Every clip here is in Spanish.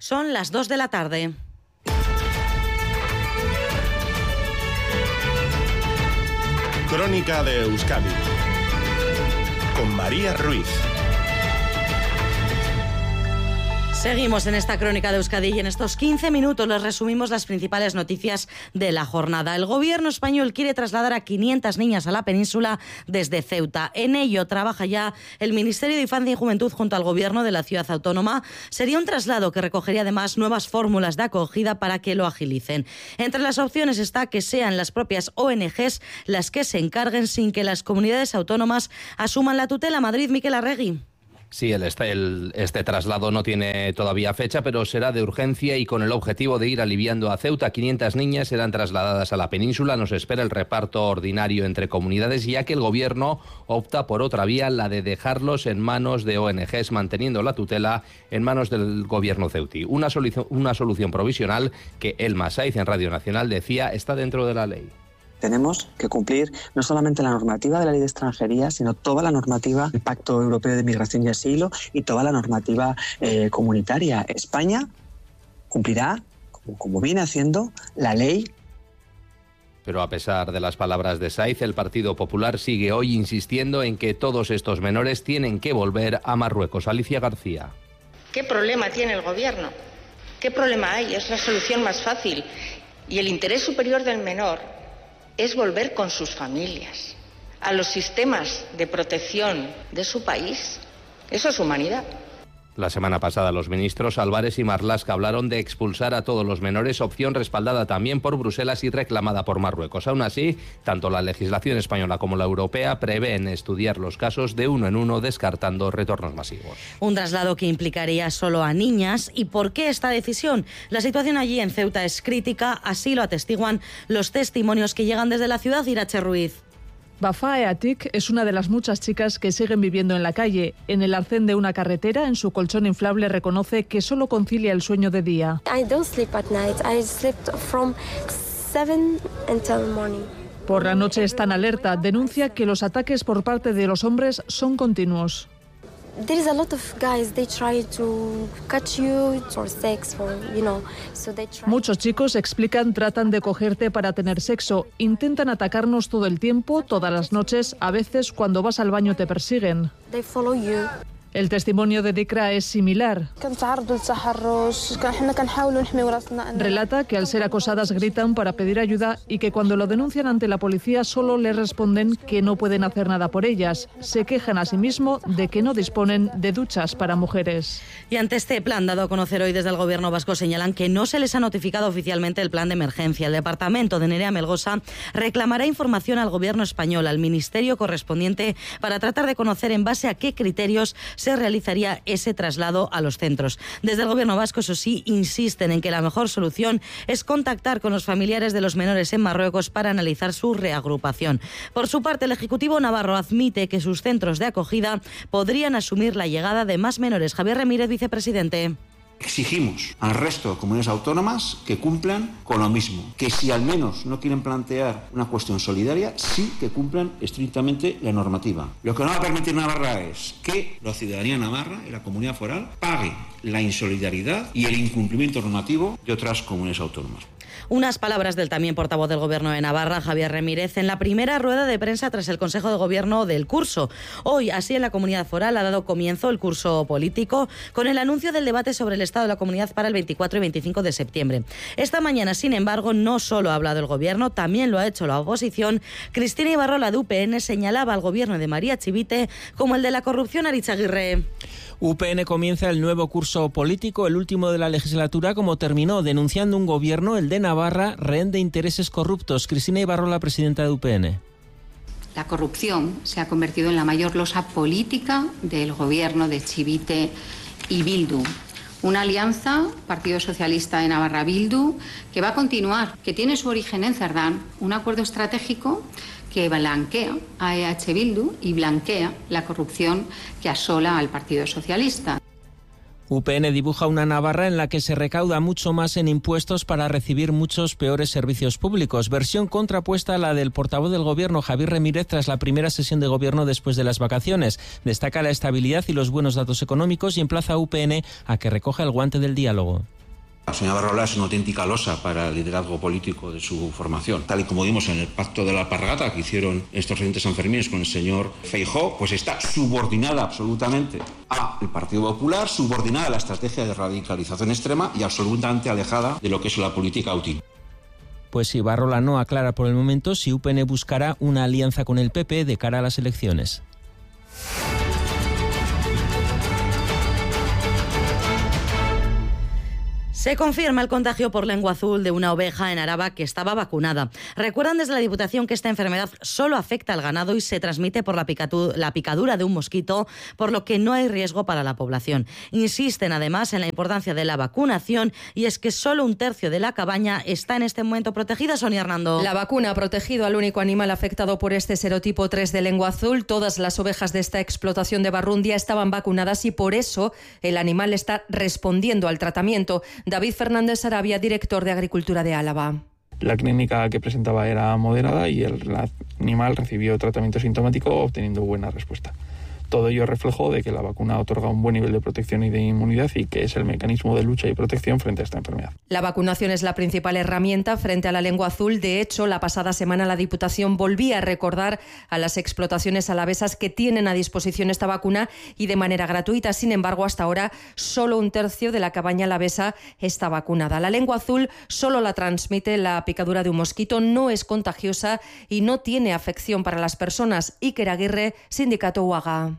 Son las 2 de la tarde. Crónica de Euskadi con María Ruiz. Seguimos en esta crónica de Euskadi y en estos 15 minutos les resumimos las principales noticias de la jornada. El gobierno español quiere trasladar a 500 niñas a la península desde Ceuta. En ello trabaja ya el Ministerio de Infancia y Juventud junto al gobierno de la ciudad autónoma. Sería un traslado que recogería además nuevas fórmulas de acogida para que lo agilicen. Entre las opciones está que sean las propias ONGs las que se encarguen sin que las comunidades autónomas asuman la tutela. Madrid, Miquel Arregui. Sí, este traslado no tiene todavía fecha, pero será de urgencia y con el objetivo de ir aliviando a Ceuta. 500 niñas serán trasladadas a la península. Nos espera el reparto ordinario entre comunidades, ya que el gobierno opta por otra vía, la de dejarlos en manos de ONGs, manteniendo la tutela en manos del gobierno ceutí. Una solución provisional que Elma Saiz en Radio Nacional decía está dentro de la ley. Tenemos que cumplir no solamente la normativa de la Ley de Extranjería, sino toda la normativa del Pacto Europeo de Migración y Asilo y toda la normativa comunitaria. España cumplirá, como viene haciendo, la ley. Pero a pesar de las palabras de Saiz, el Partido Popular sigue hoy insistiendo en que todos estos menores tienen que volver a Marruecos. Alicia García. ¿Qué problema tiene el gobierno? ¿Qué problema hay? Es la solución más fácil. Y el interés superior del menor es volver con sus familias a los sistemas de protección de su país. Eso es humanidad. La semana pasada los ministros Álvarez y Marlaska hablaron de expulsar a todos los menores, opción respaldada también por Bruselas y reclamada por Marruecos. Aún así, tanto la legislación española como la europea prevén estudiar los casos de uno en uno, descartando retornos masivos. Un traslado que implicaría solo a niñas. ¿Y por qué esta decisión? La situación allí en Ceuta es crítica, así lo atestiguan los testimonios que llegan desde la ciudad. Irache Ruiz. Bafae Atik es una de las muchas chicas que siguen viviendo en la calle. En el arcén de una carretera, en su colchón inflable, reconoce que solo concilia el sueño de día. Por la noche está en alerta. Denuncia que los ataques por parte de los hombres son continuos. Muchos chicos, explican, tratan de cogerte para tener sexo. Intentan atacarnos todo el tiempo, todas las noches. A veces, cuando vas al baño, te persiguen. El testimonio de Dikra es similar. Relata que al ser acosadas gritan para pedir ayuda y que cuando lo denuncian ante la policía solo les responden que no pueden hacer nada por ellas. Se quejan asimismo de que no disponen de duchas para mujeres. Y ante este plan dado a conocer hoy desde el gobierno vasco, señalan que no se les ha notificado oficialmente el plan de emergencia. El departamento de Nerea Melgosa reclamará información al gobierno español, al ministerio correspondiente, para tratar de conocer en base a qué criterios se realizaría ese traslado a los centros. Desde el gobierno vasco, eso sí, insisten en que la mejor solución es contactar con los familiares de los menores en Marruecos para analizar su reagrupación. Por su parte, el Ejecutivo navarro admite que sus centros de acogida podrían asumir la llegada de más menores. Javier Ramírez, vicepresidente. Exigimos al resto de comunidades autónomas que cumplan con lo mismo, que si al menos no quieren plantear una cuestión solidaria, sí que cumplan estrictamente la normativa. Lo que no va a permitir Navarra es que la ciudadanía navarra y la comunidad foral pague la insolidaridad y el incumplimiento normativo de otras comunidades autónomas. Unas palabras del también portavoz del Gobierno de Navarra, Javier Ramírez, en la primera rueda de prensa tras el Consejo de Gobierno del curso. Hoy, así en la Comunidad Foral, ha dado comienzo el curso político con el anuncio del debate sobre el estado de la comunidad para el 24 y 25 de septiembre. Esta mañana, sin embargo, no solo ha hablado el Gobierno, también lo ha hecho la oposición. Cristina Ibarrola, de UPN, señalaba al Gobierno de María Chivite como el de la corrupción. Arichaguirre. UPN comienza el nuevo curso político, el último de la legislatura, como terminó, denunciando un gobierno, el de Navarra, rehén de intereses corruptos. Cristina Ibarrola, presidenta de UPN. La corrupción se ha convertido en la mayor losa política del gobierno de Chivite y Bildu. Una alianza, Partido Socialista de Navarra Bildu, que va a continuar, que tiene su origen en Cerdán, un acuerdo estratégico que blanquea a EH Bildu y blanquea la corrupción que asola al Partido Socialista. UPN dibuja una Navarra en la que se recauda mucho más en impuestos para recibir muchos peores servicios públicos. Versión contrapuesta a la del portavoz del Gobierno, Javier Ramírez, tras la primera sesión de Gobierno después de las vacaciones. Destaca la estabilidad y los buenos datos económicos y emplaza a UPN a que recoja el guante del diálogo. La señora Barrola es una auténtica losa para el liderazgo político de su formación. Tal y como vimos en el pacto de la alpargata que hicieron estos recientes Sanfermines con el señor Feijóo, pues está subordinada absolutamente al Partido Popular, subordinada a la estrategia de radicalización extrema y absolutamente alejada de lo que es la política útil. Pues si Barrola no aclara por el momento si UPN buscará una alianza con el PP de cara a las elecciones. Se confirma el contagio por lengua azul de una oveja en Araba que estaba vacunada. Recuerdan desde la Diputación que esta enfermedad solo afecta al ganado y se transmite por la picadura de un mosquito, por lo que no hay riesgo para la población. Insisten además en la importancia de la vacunación y es que solo 1/3 de la cabaña está en este momento protegida. Sonia Hernando. La vacuna ha protegido al único animal afectado por este serotipo 3 de lengua azul. Todas las ovejas de esta explotación de Barrundia estaban vacunadas y por eso el animal está respondiendo al tratamiento. David Fernández Arabia, director de Agricultura de Álava. La clínica que presentaba era moderada y el animal recibió tratamiento sintomático obteniendo buena respuesta. Todo ello es reflejo de que la vacuna otorga un buen nivel de protección y de inmunidad y que es el mecanismo de lucha y protección frente a esta enfermedad. La vacunación es la principal herramienta frente a la lengua azul. De hecho, la pasada semana la Diputación volvía a recordar a las explotaciones alavesas que tienen a disposición esta vacuna y de manera gratuita. Sin embargo, hasta ahora solo 1/3 de la cabaña alavesa está vacunada. La lengua azul solo la transmite la picadura de un mosquito, no es contagiosa y no tiene afección para las personas. Iker Aguirre, Sindicato UAGA.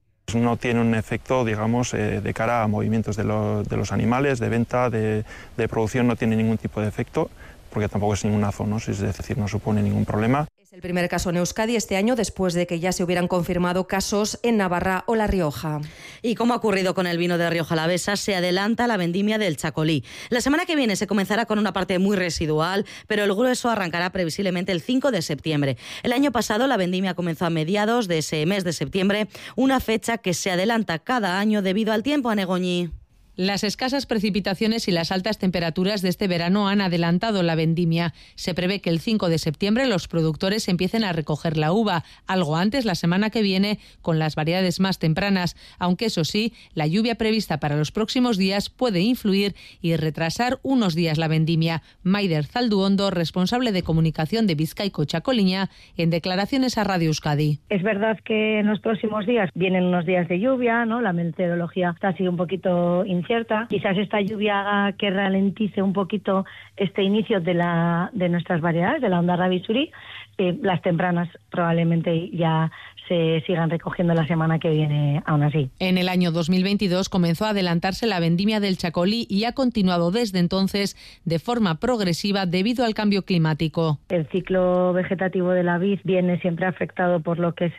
No tiene un efecto, digamos, de cara a movimientos de los animales, de venta, de producción, no tiene ningún tipo de efecto, porque tampoco es ninguna zoonosis, es decir, no supone ningún problema. Es el primer caso en Euskadi este año, después de que ya se hubieran confirmado casos en Navarra o La Rioja. Y como ha ocurrido con el vino de Rioja Alavesa, se adelanta la vendimia del Chacolí. La semana que viene se comenzará con una parte muy residual, pero el grueso arrancará previsiblemente el 5 de septiembre. El año pasado la vendimia comenzó a mediados de ese mes de septiembre, una fecha que se adelanta cada año debido al tiempo. Anegoñi. Las escasas precipitaciones y las altas temperaturas de este verano han adelantado la vendimia. Se prevé que el 5 de septiembre los productores empiecen a recoger la uva, algo antes la semana que viene con las variedades más tempranas, aunque eso sí, la lluvia prevista para los próximos días puede influir y retrasar unos días la vendimia. Maider Zalduondo, responsable de comunicación de Bizkaiko Txakoliña, en declaraciones a Radio Euskadi. Es verdad que en los próximos días vienen unos días de lluvia, ¿no? La meteorología está así un poquito incierta. Quizás esta lluvia haga que ralentice un poquito este inicio de nuestras variedades, de la Ondarra Bizuri. Las tempranas probablemente ya se sigan recogiendo la semana que viene, aún así. En el año 2022 comenzó a adelantarse la vendimia del Chacolí y ha continuado desde entonces de forma progresiva debido al cambio climático. El ciclo vegetativo de la vid viene siempre afectado por lo que es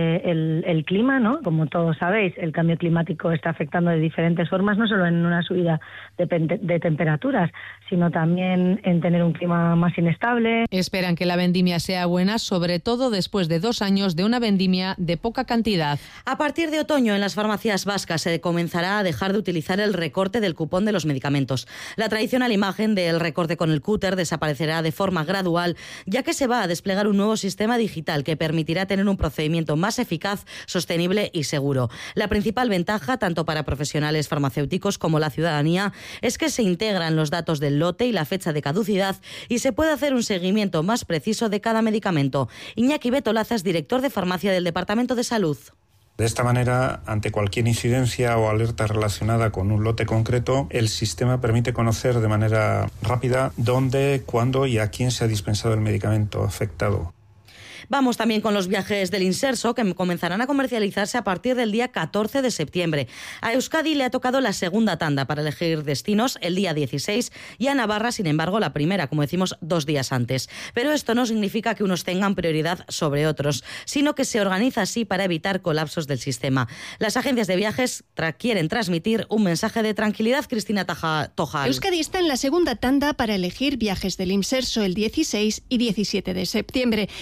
el clima, ¿no? Como todos sabéis, el cambio climático está afectando de diferentes formas, no solo en una subida de temperaturas, sino también en tener un clima más inestable. Esperan que la vendimia sea buena, sobre todo después de 2 años de una vendimia de poca cantidad. A partir de otoño en las farmacias vascas se comenzará a dejar de utilizar el recorte del cupón de los medicamentos. La tradicional imagen del recorte con el cúter desaparecerá de forma gradual, ya que se va a desplegar un nuevo sistema digital que permitirá tener un procedimiento más eficaz, sostenible y seguro. La principal ventaja, tanto para profesionales farmacéuticos como la ciudadanía, es que se integran los datos del lote y la fecha de caducidad y se puede hacer un seguimiento más preciso de cada medicamento. Iñaki Betolazas, director de farmacia del Departamento de Salud. De esta manera, ante cualquier incidencia o alerta relacionada con un lote concreto, el sistema permite conocer de manera rápida dónde, cuándo y a quién se ha dispensado el medicamento afectado. Vamos también con los viajes del Inserso, que comenzarán a comercializarse a partir del día 14 de septiembre. A Euskadi le ha tocado la segunda tanda para elegir destinos el día 16 y a Navarra, sin embargo, la primera, como decimos, 2 días antes. Pero esto no significa que unos tengan prioridad sobre otros, sino que se organiza así para evitar colapsos del sistema. Las agencias de viajes quieren transmitir un mensaje de tranquilidad. Cristina Tojal. Euskadi está en la segunda tanda para elegir viajes del Inserso el 16 y 17 de septiembre, pero tranquilidad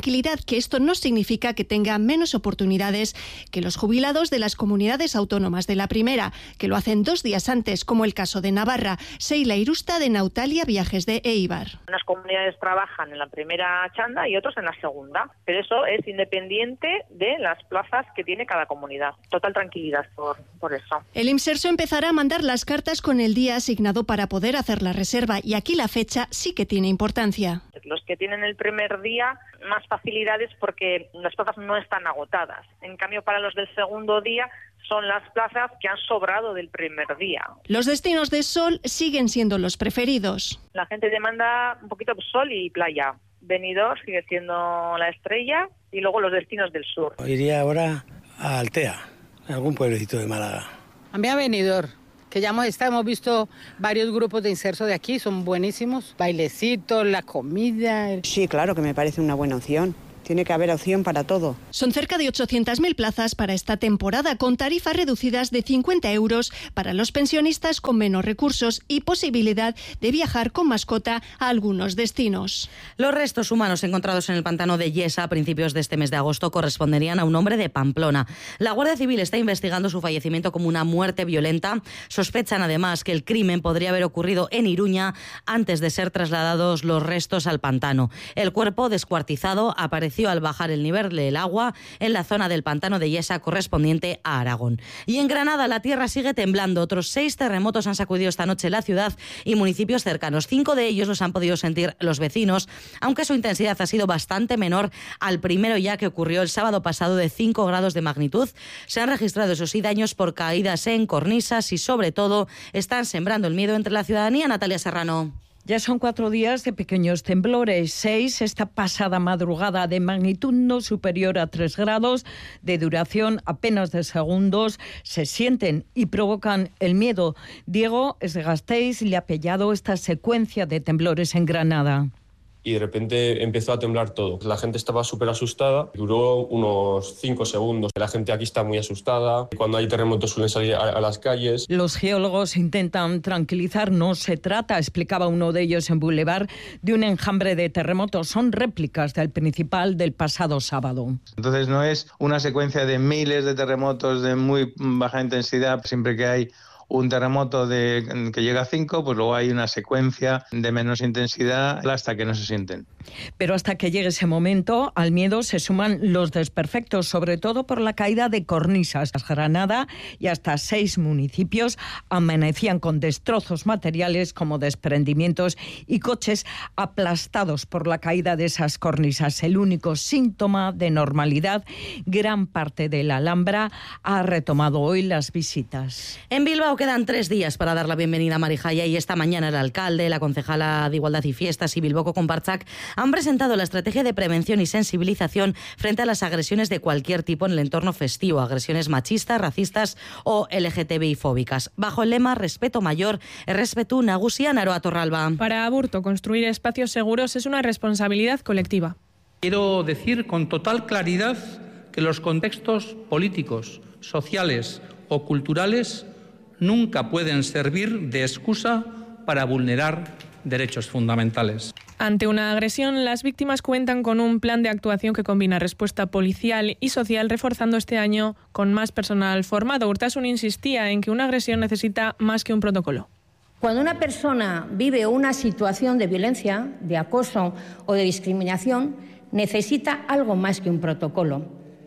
tranquilidad que esto no significa que tengan menos oportunidades que los jubilados de las comunidades autónomas de la primera, que lo hacen 2 días antes, como el caso de Navarra. Seila Irusta, de Nautalia Viajes de Eibar. Unas comunidades trabajan en la primera chanda y otros en la segunda, pero eso es independiente de las plazas que tiene cada comunidad. Total tranquilidad por eso. El Imserso empezará a mandar las cartas con el día asignado para poder hacer la reserva, y aquí la fecha sí que tiene importancia. Los que tienen el primer día, más facilidades porque las plazas no están agotadas. En cambio, para los del segundo día, son las plazas que han sobrado del primer día. Los destinos de sol siguen siendo los preferidos. La gente demanda un poquito sol y playa. Benidorm sigue siendo la estrella y luego los destinos del sur. Iría ahora a Altea, algún pueblecito de Málaga. A mí a Benidorm, que ya hemos visto varios grupos de Imserso de aquí, son buenísimos. Bailecitos, la comida. Sí, claro que me parece una buena opción. Tiene que haber opción para todo. Son cerca de 800.000 plazas para esta temporada, con tarifas reducidas de 50 euros para los pensionistas con menos recursos y posibilidad de viajar con mascota a algunos destinos. Los restos humanos encontrados en el pantano de Yesa a principios de este mes de agosto corresponderían a un hombre de Pamplona. La Guardia Civil está investigando su fallecimiento como una muerte violenta. Sospechan además que el crimen podría haber ocurrido en Iruña antes de ser trasladados los restos al pantano. El cuerpo descuartizado apareció al bajar el nivel del agua en la zona del pantano de Yesa correspondiente a Aragón. Y en Granada la tierra sigue temblando. Otros 6 terremotos han sacudido esta noche la ciudad y municipios cercanos. 5 de ellos los han podido sentir los vecinos, aunque su intensidad ha sido bastante menor al primero, ya que ocurrió el sábado pasado, de 5 grados de magnitud. Se han registrado, eso sí, daños por caídas en cornisas y sobre todo están sembrando el miedo entre la ciudadanía. Natalia Serrano. Ya son 4 días de pequeños temblores, 6 esta pasada madrugada, de magnitud no superior a 3 grados, de duración apenas de segundos, se sienten y provocan el miedo. Diego es de Gasteiz y le ha pillado esta secuencia de temblores en Granada. Y de repente empezó a temblar todo. La gente estaba súper asustada, duró unos 5 segundos. La gente aquí está muy asustada. Cuando hay terremotos suelen salir a las calles. Los geólogos intentan tranquilizar. No se trata, explicaba uno de ellos en Boulevard, de un enjambre de terremotos. Son réplicas del principal del pasado sábado. Entonces no es una secuencia de miles de terremotos de muy baja intensidad. Siempre que hay un terremoto que llega a 5, pues luego hay una secuencia de menos intensidad hasta que no se sienten. Pero hasta que llegue ese momento, al miedo se suman los desperfectos, sobre todo por la caída de cornisas. Granada y hasta 6 municipios amanecían con destrozos materiales como desprendimientos y coches aplastados por la caída de esas cornisas. El único síntoma de normalidad, gran parte de la Alhambra ha retomado hoy las visitas. En Bilbao quedan 3 días para dar la bienvenida a Marijaya y esta mañana el alcalde, la concejala de Igualdad y Fiestas y Bilboko Konpartsak han presentado la estrategia de prevención y sensibilización frente a las agresiones de cualquier tipo en el entorno festivo, agresiones machistas, racistas o LGTBI-fóbicas. Bajo el lema Respeto Mayor, Errespetu Nagusia, Naroa Torralba. Para Aburto, construir espacios seguros es una responsabilidad colectiva. Quiero decir con total claridad que los contextos políticos, sociales o culturales nunca pueden servir de excusa para vulnerar derechos fundamentales. Ante una agresión, las víctimas cuentan con un plan de actuación que combina respuesta policial y social, reforzando este año con más personal formado. Urtasun insistía en que una agresión necesita más que un protocolo. Cuando una persona vive una situación de violencia, de acoso o de discriminación, necesita algo más que un protocolo.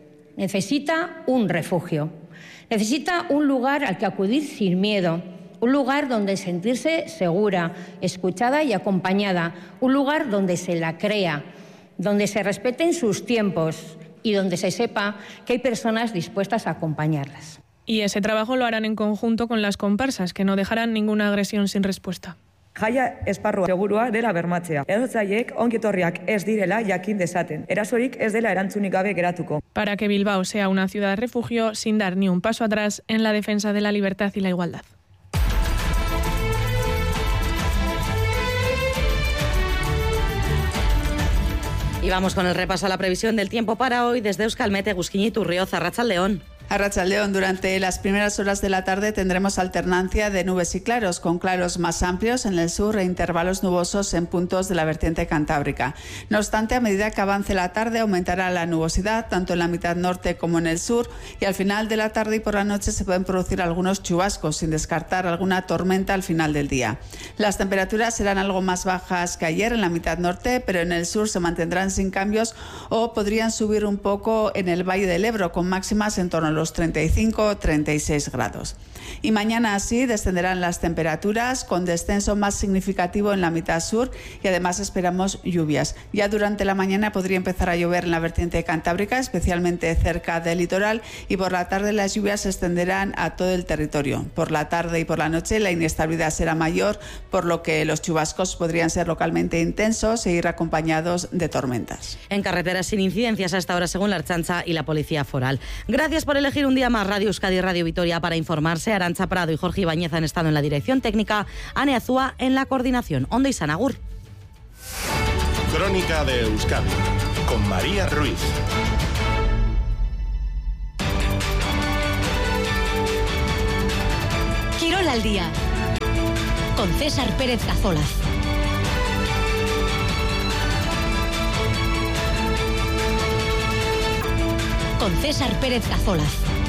Necesita un refugio. Necesita un lugar al que acudir sin miedo, un lugar donde sentirse segura, escuchada y acompañada, un lugar donde se la crea, donde se respeten sus tiempos y donde se sepa que hay personas dispuestas a acompañarlas. Y ese trabajo lo harán en conjunto con las comparsas, que no dejarán ninguna agresión sin respuesta. Jaia esparrua segurua dela bermatzea. Edotzaileek ongietorriak ez direla jakin dezaten. Erasorik ez dela erantzunik gabe geratuko. Para que Bilbao sea una ciudad refugio sin dar ni un paso atrás en la defensa de la libertad y la igualdad. Y vamos con el repaso a la previsión del tiempo para hoy desde Euskalmet, Egusquiña y Turrioz, Arratsaldeon. Arratsaldeón, durante las primeras horas de la tarde tendremos alternancia de nubes y claros, con claros más amplios en el sur e intervalos nubosos en puntos de la vertiente cantábrica. No obstante, a medida que avance la tarde aumentará la nubosidad tanto en la mitad norte como en el sur, y al final de la tarde y por la noche se pueden producir algunos chubascos, sin descartar alguna tormenta al final del día. Las temperaturas serán algo más bajas que ayer en la mitad norte, pero en el sur se mantendrán sin cambios o podrían subir un poco en el Valle del Ebro, con máximas en torno a los 35-36 grados. Y mañana así descenderán las temperaturas, con descenso más significativo en la mitad sur, y además esperamos lluvias. Ya durante la mañana podría empezar a llover en la vertiente cantábrica, especialmente cerca del litoral, y por la tarde las lluvias se extenderán a todo el territorio. Por la tarde y por la noche la inestabilidad será mayor, por lo que los chubascos podrían ser localmente intensos e ir acompañados de tormentas. En carreteras sin incidencias hasta ahora, según la Ertzaintza y la Policía Foral. Gracias por elegir un día más Radio Euskadi y Radio Vitoria para informarse. Arantxa Prado y Jorge Ibáñez han estado en la dirección técnica, Ane Azúa en la coordinación. Ondo izan, agur. Crónica de Euskadi con María Ruiz. Quirol al día con César Pérez Cazolaz. Con César Pérez Cazolaz.